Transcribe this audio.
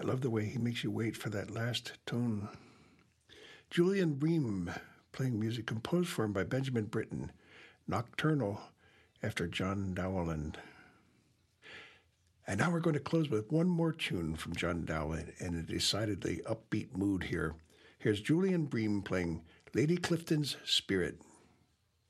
love the way he makes you wait for that last tone. Julian Bream, playing music composed for him by Benjamin Britten, Nocturnal, after John Dowland. And now we're going to close with one more tune from John Dowland in a decidedly upbeat mood here. Here's Julian Bream playing Lady Clifton's Spirit.